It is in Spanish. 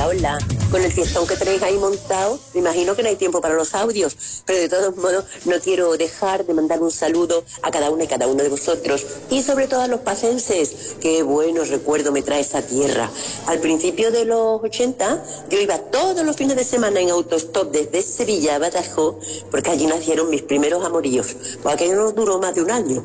hola. Con el fiestón que tenéis ahí montado, me imagino que no hay tiempo para los audios, pero de todos modos no quiero dejar de mandar un saludo a cada una y cada uno de vosotros, y sobre todo a los pacenses. Qué buenos recuerdos me trae esa tierra. Al principio de los 80, yo iba todos los fines de semana en autostop desde Sevilla a Badajoz, porque allí nacieron mis primeros amoríos. Pues aquello no duró más de un año,